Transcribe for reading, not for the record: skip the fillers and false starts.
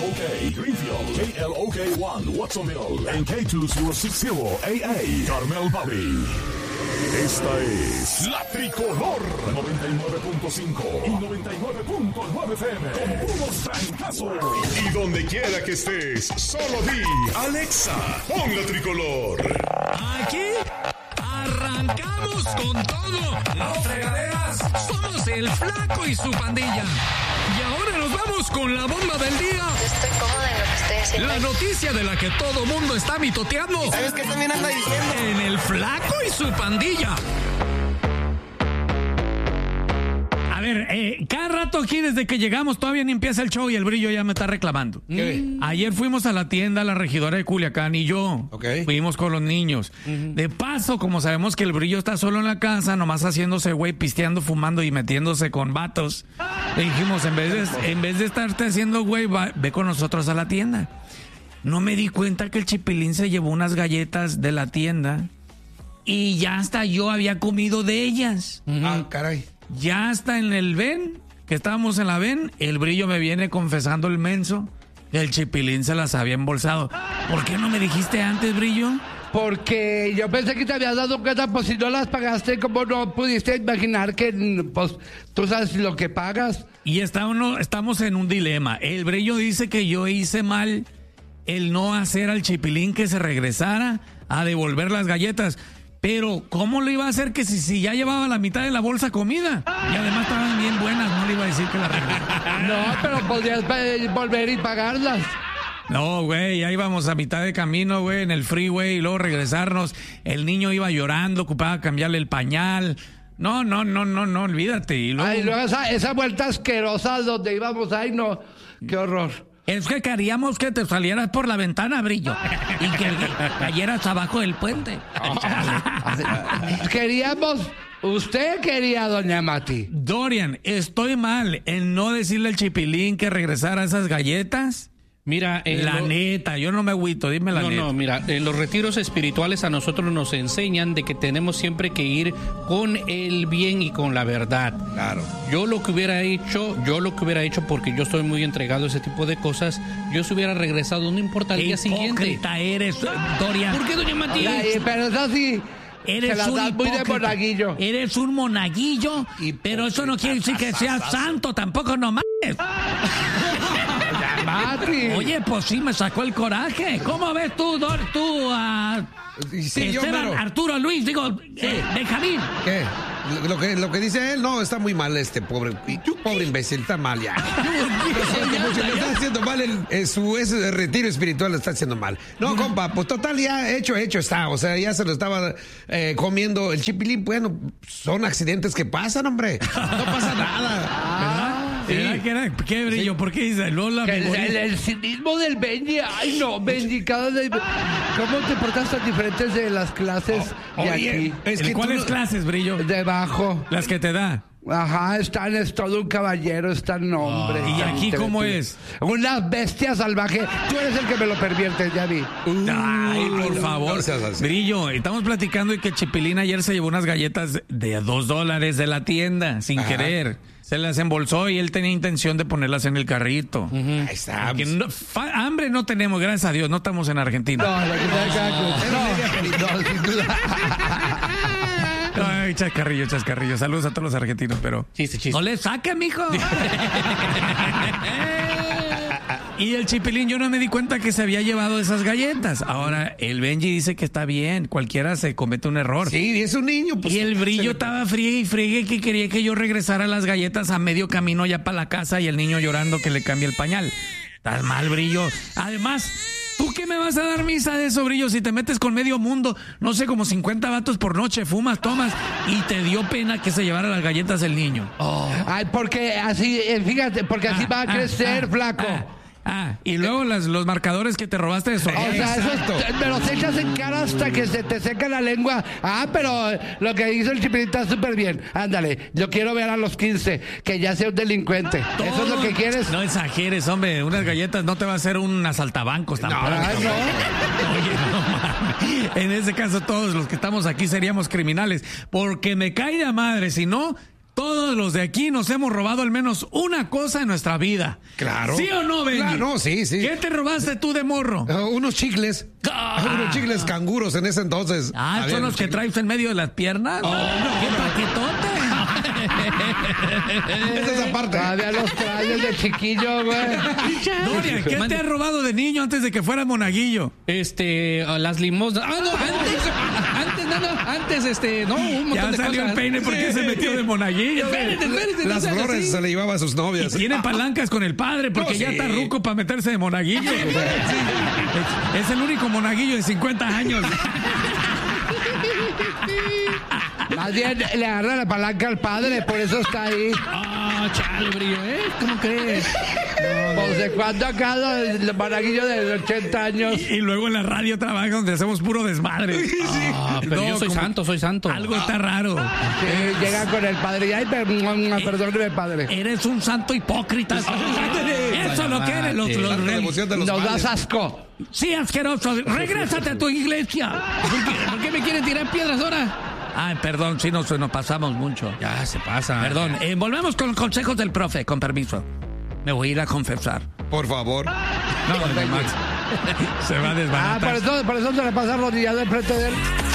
KLOK Greenfield, KLOK 1 Watsonville, en K260 AA Carmel Valley. Esta es La Tricolor 99.5 y 99.9 FM con puros trancazos. Y donde quiera que estés, solo di Alexa, pon La Tricolor. Aquí arrancamos con todo. No fregaderas. Somos el Flaco y su pandilla. Y ahora nos vamos con la bomba del día. Yo estoy cómoda en lo que estoy haciendo. La noticia de la que todo mundo está mitoteando. ¿Sabes qué también anda diciendo? En el Flaco y su pandilla. A ver, cada rato aquí desde que llegamos todavía ni empieza el show y el Brillo ya me está reclamando. Ayer fuimos a la tienda, la regidora de Culiacán y yo. Fuimos con los niños. De paso, como sabemos que el Brillo está solo en la casa, nomás haciéndose güey, pisteando, fumando y metiéndose con vatos, le dijimos, en vez de estarte haciendo güey, ve con nosotros a la tienda. No me di cuenta que el Chipilín se llevó unas galletas de la tienda y ya hasta yo había comido de ellas. Ah, caray. Ya hasta en el ven, que estábamos en la ven, el Brillo me viene confesando el menso que el Chipilín se las había embolsado. ¿Por qué no me dijiste antes, Brillo? Porque yo pensé que te habías dado cuenta, pues si no las pagaste, ¿cómo no pudiste imaginar que, pues, tú sabes lo que pagas? Y estamos en un dilema. El Brillo dice que yo hice mal el no hacer al Chipilín que se regresara a devolver las galletas. Pero, ¿cómo lo iba a hacer que si ya llevaba la mitad de la bolsa comida? Y además estaban bien buenas, no le iba a decir que la regresara. No, pero podrías volver y pagarlas. No, güey, ya íbamos a mitad de camino, güey, en el freeway y luego regresarnos. El niño iba llorando, ocupaba cambiarle el pañal. No, olvídate. Y luego... Ay, luego esa vuelta asquerosa donde íbamos, ay, no, qué horror. Es que queríamos que te salieras por la ventana, Brillo, y que cayeras abajo del puente. Usted quería, doña Mati. Dorian, ¿estoy mal en no decirle al Chipilín que regresara esas galletas? Mira, neta, yo no me agüito, dime la neta. No, mira, en los retiros espirituales a nosotros nos enseñan de que tenemos siempre que ir con el bien y con la verdad. Claro. Yo lo que hubiera hecho, porque yo estoy muy entregado a ese tipo de cosas, yo se hubiera regresado, no importa, al día siguiente. ¡Qué hipócrita eres, Dorian! ¿Por qué, doña Matías? Pero eso sí... Eres un muy de monaguillo. Eres un monaguillo, pero eso no quiere decir que seas santo, tampoco, no mames. Mati. Oye, pues sí, me sacó el coraje. ¿Cómo ves tú, Sí, Esteban, Arturo, Luis, Benjamín? ¿Qué? Lo que dice él, no, está muy mal pobre imbécil, está mal ya. Le está haciendo mal ese retiro espiritual, lo está haciendo mal. No, compa, pues total, ya hecho está. O sea, ya se lo estaba comiendo el Chipilín. Bueno, son accidentes que pasan, hombre. No pasa nada. ¿Qué, Brillo? Sí. ¿Por qué dice Lola? El cinismo del Benji. Ay, no, Benji, ¿cómo te portas tan diferentes de las clases de aquí? ¿Cuáles clases, Brillo? Debajo. Las que te da. Ajá, es todo un caballero, hombre. ¿Y aquí cómo es? Una bestia salvaje. Tú eres el que me lo pervierte, ya vi. Ay, por favor. Brillo, estamos platicando de que Chipilín ayer se llevó unas galletas de $2 de la tienda, sin querer. Se las embolsó y él tenía intención de ponerlas en el carrito. Ahí está. Hambre no tenemos, gracias a Dios, no estamos en Argentina. No, sin duda. Ay, chascarrillo. Saludos a todos los argentinos, pero... Chiste. No le saque, mijo. Y el Chipilín, yo no me di cuenta que se había llevado esas galletas. Ahora, el Benji dice que está bien. Cualquiera se comete un error. Sí, es un niño. Pues, y el Brillo estaba friegue y friegue que quería que yo regresara las galletas a medio camino ya para la casa y el niño llorando que le cambie el pañal. Estás mal, Brillo. Además... ¿Tú qué me vas a dar misa de eso, Brillo? Si te metes con medio mundo, no sé, como 50 vatos por noche, fumas, tomas, y te dio pena que se llevara las galletas el niño. Ay, porque así, fíjate, porque así va a crecer, flaco. Y luego los marcadores que te robaste de Soriana. O sea, eso me los echas en cara hasta que se te seca la lengua. Pero lo que hizo el Chipilín está súper bien. Ándale, yo quiero ver a los 15, que ya sea un delincuente. ¿Todo? ¿Eso es lo que quieres? No exageres, hombre. Unas galletas no te va a hacer un asaltabancos tampoco. No. Oye, no mames. En ese caso, todos los que estamos aquí seríamos criminales. Porque me cae de madre. Si no, Todos los de aquí nos hemos robado al menos una cosa en nuestra vida. Claro. ¿Sí o no, Benji? Claro, no, sí. ¿Qué te robaste tú de morro? Unos chicles. Unos chicles canguros en ese entonces. ¿Son los que traes en medio de las piernas? ¡Qué paquetote! Esa es esa parte. Todavía los traes de chiquillo, güey. Doria, ¿qué te has robado de niño antes de que fuera monaguillo? Las limosnas. No, antes, un montón Ya de salió cosas. el peine porque se metió de monaguillo. Espérate, Las flores se le llevaba a sus novias. Tiene palancas con el padre porque No, ya sí. está ruco para meterse de monaguillo. Es el único monaguillo de 50 años. Más bien le agarra la palanca al padre, por eso está ahí. Chale, brillo, ¿Cómo crees? Pues de cuando acá el monaguillo de 80 años. Y luego en la radio trabaja donde hacemos puro desmadre. Pero yo soy santo. Algo está raro. Llega con el padre y ay, perdóneme, padre. Eres un santo hipócrita. Eso es lo que eres. La devoción de los Nos males. das asco. Sí, asqueroso. Regrésate a tu iglesia. ¿Por qué me quieren tirar piedras ahora? Ay, perdón, si nos pasamos mucho. Ya se pasa. Perdón, volvemos con los consejos del profe, con permiso. Me voy a ir a confesar. Por favor. No, Max. Se va a desbaratar. Por eso se le pasa arrodillado enfrente de él.